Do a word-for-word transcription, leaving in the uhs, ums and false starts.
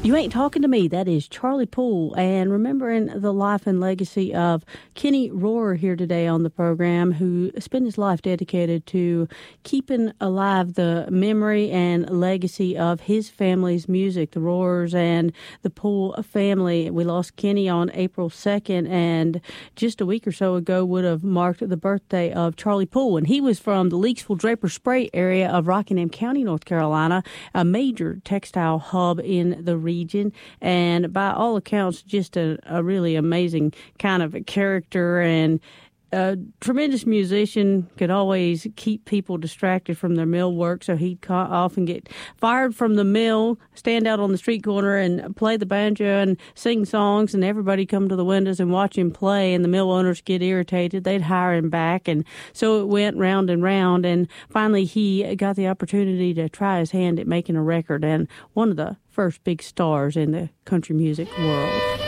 You Ain't Talking to Me. That is Charlie Poole. And remembering the life and legacy of Kenny Rohrer here today on the program, who spent his life dedicated to keeping alive the memory and legacy of his family's music, the Rohrers and the Poole family. We lost Kenny on April second, and just a week or so ago would have marked the birthday of Charlie Poole. And he was from the Leakesville Draper Spray area of Rockingham County, North Carolina, a major textile hub in the region. Region, and by all accounts, just a, a really amazing kind of a character and a tremendous musician. Could always keep people distracted from their mill work, so he'd co- often get fired from the mill, stand out on the street corner and play the banjo and sing songs, and everybody come to the windows and watch him play, and the mill owners get irritated. They'd hire him back, and so it went round and round, and finally he got the opportunity to try his hand at making a record, and one of the first big stars in the country music world.